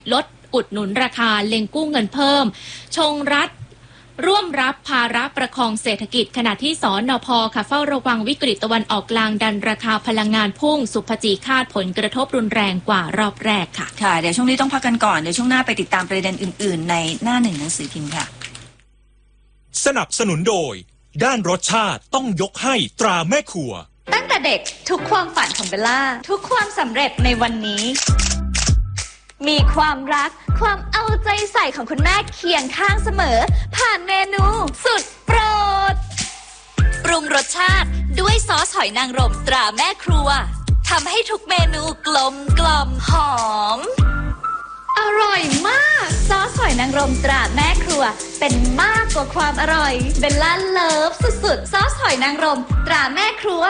ลดอุดหนุนราคาเล็งกู้เงินเพิ่มชงรัฐร่วมรับภาระประคองเศรษฐกิจขณะที่สนพ.ค่ะเฝ้าระวังวิกฤตตะวันออกกลางดันราคาพลังงานพุ่งสุภจีคาดผลกระทบรุนแรงกว่ารอบแรกค่ะค่ะเดี๋ยวช่วงนี้ต้องพักกันก่อนเดี๋ยวช่วงหน้าไปติดตามประเด็นอื่นๆในหน้าหนึ่งหนังสือพิมพ์ค่ะสนับสนุนโดยด้านรสชาติต้องยกให้ตราแม่ครัวตั้งแต่เด็กทุกความฝันของเบลล่าทุกความสำเร็จในวันนี้มีความรักความเอาใจใส่ของคุณแม่เคียงข้างเสมอผ่านเมนูสุดโปรดปรุงรสชาติด้วยซอสหอยนางรมตราแม่ครัวทำให้ทุกเมนูกลมกล่อมหอมอร่อยมากซอสหอยนางรมตราแม่ครัวเป็นมากกว่าความอร่อยเบลล่าเลิฟสุดๆซอสหอยนางรมตราแม่ครัว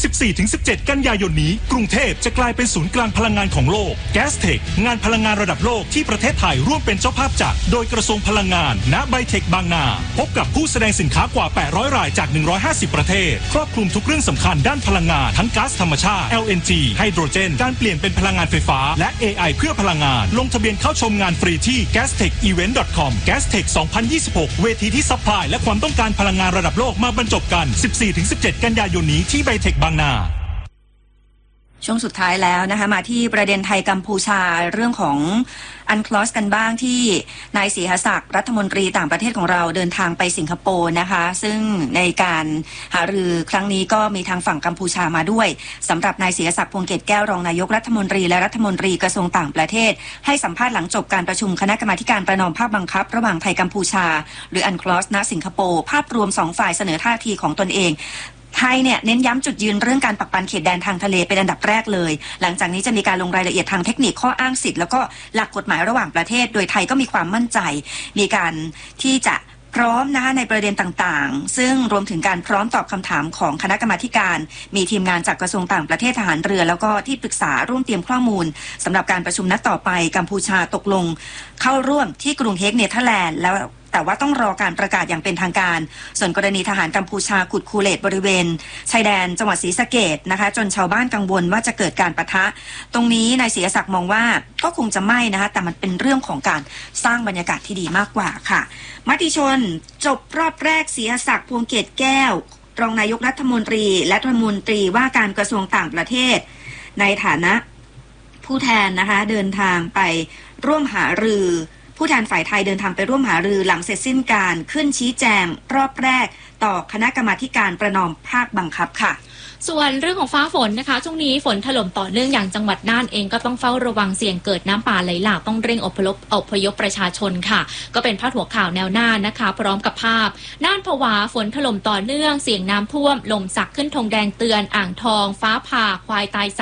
14-17 กันยายนนี้กรุงเทพจะกลายเป็นศูนย์กลางพลังงานของโลก Gastech งานพลังงานระดับโลกที่ประเทศไทยร่วมเป็นเจ้าภาพจัดโดยกระทรวงพลังงานณไบเทคบางนาพบกับผู้แสดงสินค้ากว่า800รายจาก150ประเทศครอบคลุมทุกเรื่องสำคัญด้านพลังงานทั้งก๊าซธรรมชาติ LNG ไฮโดรเจนการเปลี่ยนเป็นพลังงานไฟฟ้าและ AI เพื่อพลังงานลงทะเบียนเข้าชมงานฟรีที่ gastechevent.com Gastech 2026 เวทีที่ซัพพลายและความต้องการพลังงานระดับโลกมาบรรจบกัน 14-17 กันยายนนี้ที่ไบเทคบางนาช่วงสุดท้ายแล้วนะคะมาที่ประเด็นไทยกัมพูชาเรื่องของอันคลอสกันบ้างที่นายศรีหศักดิ์รัฐมนตรีต่างประเทศของเราเดินทางไปสิงคโปร์นะคะซึ่งในการหารือครั้งนี้ก็มีทางฝั่งกัมพูชามาด้วยสำหรับนายศรีหศักดิ์พวงเกตแก้วรองนายกรัฐมนตรีและรัฐมนตรีกระทรวงต่างประเทศให้สัมภาษณ์หลังจบการประชุมคณะกรรมาธิการประนอมภาคบังคับระหว่างไทยกัมพูชาหรืออันคลอสณสิงคโปร์ภาพรวม2ฝ่ายเสนอท่าทีของตนเองไทยเนี่ยเน้นย้ำจุดยืนเรื่องการปักปันเขตแดนทางทะเลเป็นอันดับแรกเลยหลังจากนี้จะมีการลงรายละเอียดทางเทคนิคข้ออ้างสิทธิ์แล้วก็หลักกฎหมายระหว่างประเทศโดยไทยก็มีความมั่นใจมีการที่จะพร้อมนะคะในประเด็นต่างๆซึ่งรวมถึงการพร้อมตอบคำถามของคณะกรรมาธิการมีทีมงานจากกระทรวงต่างประเทศทหารเรือแล้วก็ที่ปรึกษาร่วมเตรียมข้อมูลสำหรับการประชุมนัดต่อไปกัมพูชาตกลงเข้าร่วมที่กรุงเฮกเนเธอร์แลนด์แล้วแต่ว่าต้องรอการประกาศอย่างเป็นทางการส่วนกรณีทหารกัมพูชาขุดคูเลตบริเวณชายแดนจังหวัดศรีสะเกษนะคะจนชาวบ้านกังวลว่าจะเกิดการปะทะตรงนี้นายศรีศักดิ์มองว่าก็คงจะไม่นะคะแต่มันเป็นเรื่องของการสร้างบรรยากาศที่ดีมากกว่าค่ะมติชนจบรอบแรกศรีศักดิ์พวงเกตแก้วรองนายกรัฐมนตรีและรัฐมนตรีว่าการกระทรวงต่างประเทศในฐานะผู้แทนนะคะเดินทางไปร่วมหารือผู้แทนฝ่ายไทยเดินทางไปร่วมหารือหลังเสร็จสิ้นการขึ้นชี้แจงรอบแรกต่อคณะกรรมาธิการประนอมภาคบังคับค่ะส่วนเรื่องของฟ้าฝนนะคะช่วงนี้ฝนถล่มต่อเนื่องอย่างจังหวัดน่านเองก็ต้องเฝ้าระวังเสี่ยงเกิดน้ำป่าไหลหลากต้องเร่งอพยพประชาชนค่ะก็เป็นพาดหัวข่าวแนวหน้านะคะพร้อมกับภาพน่านผวาฝนถล่มต่อเนื่องเสี่ยงน้ำท่วมลมสักขึ้นธงแดงเตือนอ่างทองฟ้าผ่าควายตาย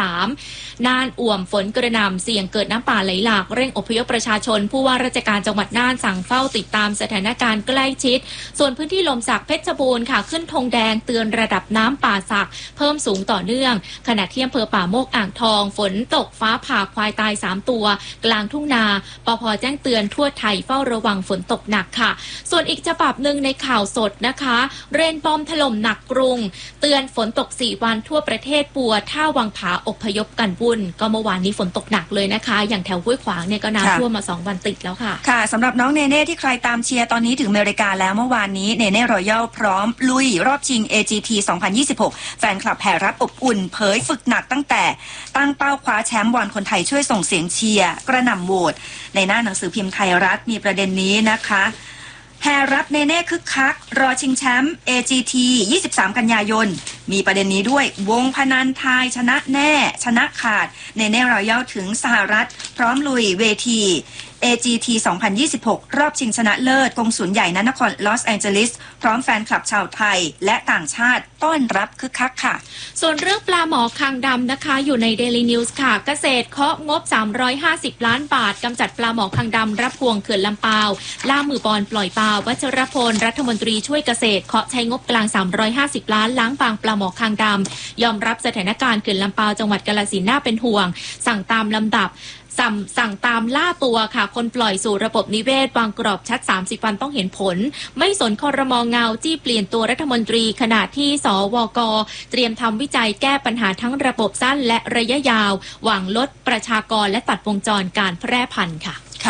3น่านอ่วมฝนกระหน่ำเสี่ยงเกิดน้ำป่าไหลหลากเร่งอพยพประชาชนผู้ว่าราชการจังหวัดน่านสั่งเฝ้าติดตามสถานการณ์ใกล้ชิดส่วนพื้นที่ลมสักเพชรบูรณ์ค่ะขึ้นธงแดงเตือนระดับน้ำป่าสักเพิ่มสูงต่อเนื่องขณะที่อำเภอป่าโมกอ่างทองฝนตกฟ้าผ่าควายตาย3ตัวกลางทุ่งนาปภ.แจ้งเตือนทั่วไทยเฝ้าระวังฝนตกหนักค่ะส่วนอีกฉบับหนึ่งในข่าวสดนะคะเรนบอมถล่มหนักกรุงเตือนฝนตก4วันทั่วประเทศปัวท่าวังผาอพยพกันวุ่นก็เมื่อวานนี้ฝนตกหนักเลยนะคะอย่างแถวห้วยขวางเนี่ยก็น้ำท่วมมา2วันติดแล้วค่ะค่ะสำหรับน้องเนเน่ที่ใครตามเชียร์ตอนนี้ถึงอเมริกาแล้วเมื่อวานนี้เนเน่รอยัลพร้อมลุยรอบชิง AGT 2026แฟนคลับแห่รับอบอุ่นเผยฝึกหนักตั้งแต่ตั้งเป้าคว้าแชมป์วอนคนไทยช่วยส่งเสียงเชียร์กระหน่ำโหวตในหน้าหนังสือพิมพ์ไทยรัฐมีประเด็นนี้นะคะแห่รับเนเน่คึกคักรอชิงแชมป์ AGT 23 กันยายนมีประเด็นนี้ด้วยวงพนันทายชนะแน่ชนะขาดเนเน่รอยัลถึงสหรัฐพร้อมลุยเวที AGT 2026 รอบชิงชนะเลิศกงสุลใหญ่ณนครลอสแองเจลิสพร้อมแฟนคลับชาวไทยและต่างชาติต้อนรับคึกคักค่ะส่วนเรื่องปลาหมอคางดำนะคะอยู่ใน Daily News ค่ะเกษตรเคาะงบ350ล้านบาทกำจัดปลาหมอคางดำรับพวงเขื่อนลำปาวล่ามือบอลปล่อยปลาวัชรพลรัฐมนตรีช่วยเกษตรเคาะใช้งบกลาง350ล้านล้างปางปลาหมอคางดำยอมรับสถานการณ์เขื่อนลำปาวจังหวัดกาฬสินธุ์น่าเป็นห่วงสั่งตามลำดับสั่งตามล่าตัวค่ะคนปล่อยสู่ระบบนิเวศวางกรอบชัด30วันต้องเห็นผลไม่สนครม.เงาจี้เปลี่ยนตัวรัฐมนตรีขณะที่สวก.เตรียมทำวิจัยแก้ปัญหาทั้งระบบสั้นและระยะยาวหวังลดประชากรและตัดวงจรการแพร่พันธุ์ค่ะ